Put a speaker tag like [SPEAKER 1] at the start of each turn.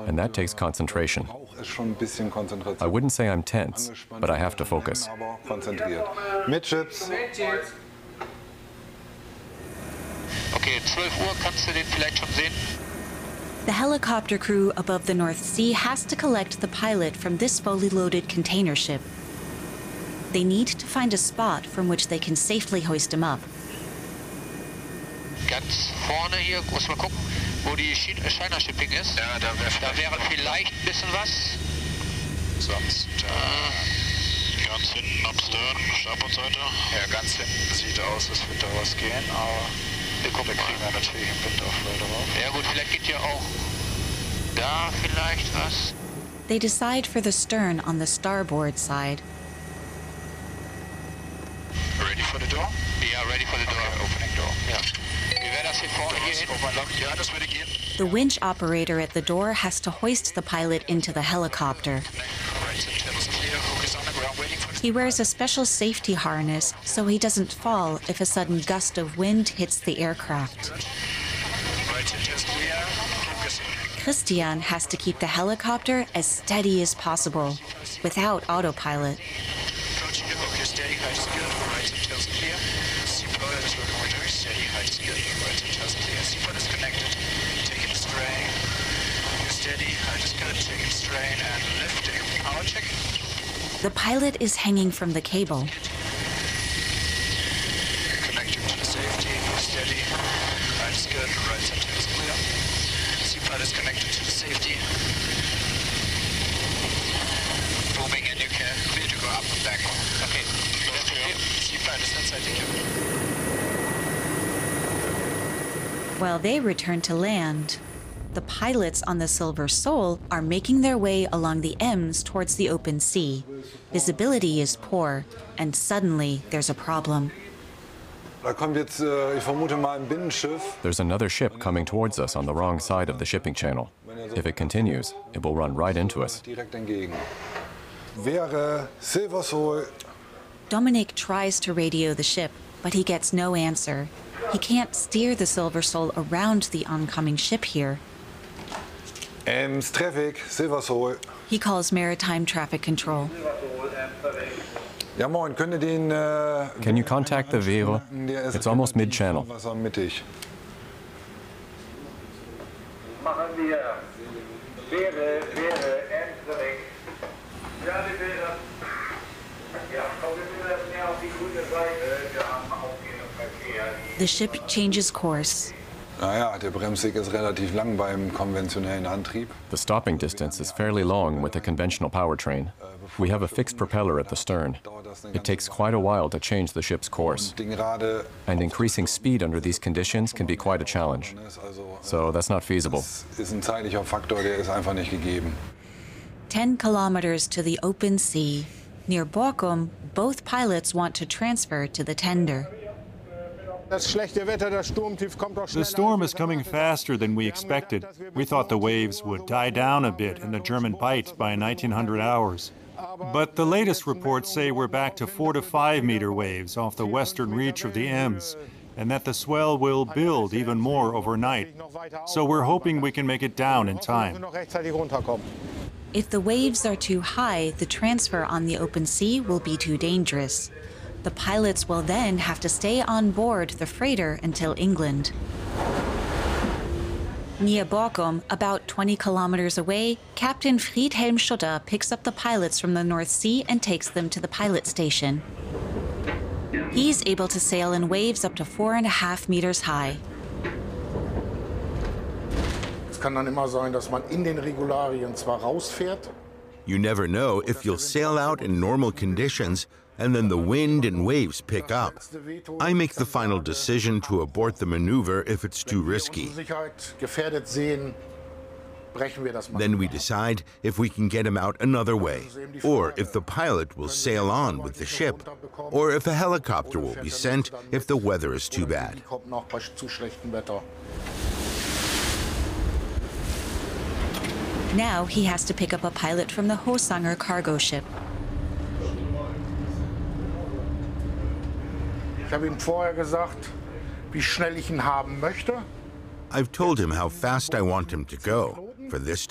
[SPEAKER 1] and that takes concentration. I wouldn't say I'm tense, but I have to focus.
[SPEAKER 2] Okay, 12 Uhr, kannst du den vielleicht schon sehen?
[SPEAKER 3] The helicopter crew above the North Sea has to collect the pilot from this fully loaded container ship. They need to find a spot from which they can safely hoist him up.
[SPEAKER 2] Ganz vorne hier, muss mal gucken, wo die China Shipping ist. Ja, da wäre vielleicht ein bisschen was. Sonst ganz hinten am Stern, Startbordseite. Ja, ganz hinten sieht aus, als würde da was gehen, aber wir kriegen ja natürlich im Wind auch Leute drauf. Ja gut, vielleicht geht ja auch da vielleicht was.
[SPEAKER 3] They decide for the stern on the starboard side.
[SPEAKER 2] Ready for the door? Yeah, ready for the door. Okay, opening door. Ja. Wie wäre das hier vorne hier hin? Ja, das würde gehen.
[SPEAKER 3] The winch operator at the door has to hoist the pilot into the helicopter. He wears a special safety harness so he doesn't fall if a sudden gust of wind hits the aircraft. Christian has to keep the helicopter as steady as possible, without autopilot. The pilot is hanging from the cable.
[SPEAKER 2] Connecting to the safety, steady, right is good, right center is clear. Seatbelt is connected to the safety. Booming and you can clear to go up and back. Okay, seatbelt is inside the cabin.
[SPEAKER 3] While they return to land, the pilots on the Silver Soul are making their way along the Ems towards the open sea. Visibility is poor, and suddenly there's a problem.
[SPEAKER 1] There's another ship coming towards us on the wrong side of the shipping channel. If it continues, it will run right into us.
[SPEAKER 3] Dominic tries to radio the ship, but he gets no answer. He can't steer the Silver Soul around the oncoming ship here.
[SPEAKER 4] Ems traffic, Silver Soul.
[SPEAKER 3] He calls maritime traffic control.
[SPEAKER 4] Ja, moin, könnt ihr den,
[SPEAKER 1] Can you contact the Vero? It's almost mid-channel.
[SPEAKER 4] Mittig.
[SPEAKER 5] Machen wir wäre entering. Ja, die Bilder. Ja, kommen wir mehr auf die grüne Seite. Wir haben aufgehenden Verkehr.
[SPEAKER 3] The ship changes course.
[SPEAKER 4] Naja, der Bremsweg ist relativ lang beim konventionellen Antrieb.
[SPEAKER 1] The stopping distance is fairly long with the conventional powertrain. We have a fixed propeller at the stern. It takes quite a while to change the ship's course. And increasing speed under these conditions can be quite a challenge. So that's not feasible.
[SPEAKER 4] Ist ein zeitlicher Faktor, der ist einfach nicht gegeben.
[SPEAKER 3] 10 kilometers to the open sea. Near Borkum, both pilots want to transfer to the tender.
[SPEAKER 6] The storm is coming faster than we expected. We thought the waves would die down a bit in the German Bight by 1900 hours. But the latest reports say we're back to 4 to 5 meter waves off the western reach of the Ems, and that the swell will build even more overnight. So we're hoping we can make it down in time.
[SPEAKER 3] If the waves are too high, the transfer on the open sea will be too dangerous. The pilots will then have to stay on board the freighter until England. Near Borkum, about 20 kilometers away, Captain Friedhelm Schutter picks up the pilots from the North Sea and takes them to the pilot station. He's able to sail in waves up to 4.5 meters high.
[SPEAKER 6] Es kann dann immer sein, dass man in den Regularien zwar rausfährt.
[SPEAKER 7] You never know if you'll sail out in normal conditions and then the wind and waves pick up. I make the final decision to abort the maneuver if it's too risky. Then we decide if we can get him out another way, or if the pilot will sail on with the ship, or if a helicopter will be sent if the weather is too bad.
[SPEAKER 3] Now he has to pick up a pilot from the Hosanger cargo ship.
[SPEAKER 7] I've told him how fast I want him to go. For this